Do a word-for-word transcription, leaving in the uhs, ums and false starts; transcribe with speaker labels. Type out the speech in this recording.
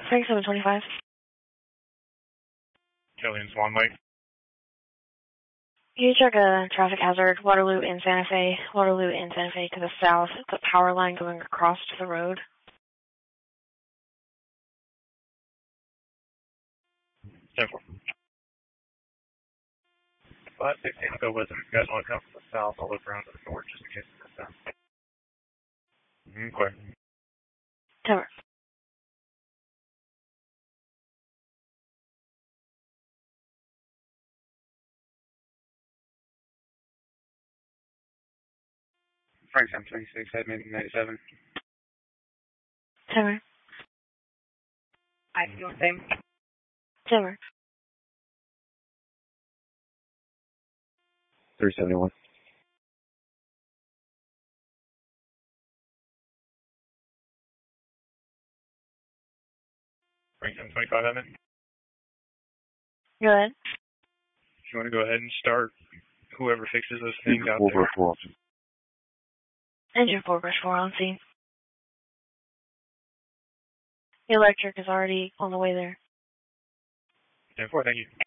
Speaker 1: Frank seven twenty-five.
Speaker 2: Killian's Swan Lake.
Speaker 1: You check a traffic hazard, Waterloo in Santa Fe, Waterloo in Santa Fe to the south, the power line going across to the road.
Speaker 2: ten four. five sixteen, go with them. If you guys want to come from the south, I'll look around to the north just in case it's south. Okay.
Speaker 1: Tower.
Speaker 2: Frank seven twenty-six, head maybe ninety-seven.
Speaker 1: Tower.
Speaker 3: I feel the same.
Speaker 1: Tower.
Speaker 2: three seventy-one. Frank seven twenty-five, head in.
Speaker 1: Go ahead.
Speaker 2: If you want to go ahead and start, whoever fixes those things out there.
Speaker 1: Engine four brush four on scene. The electric is already on the way there.
Speaker 2: ten four, thank you.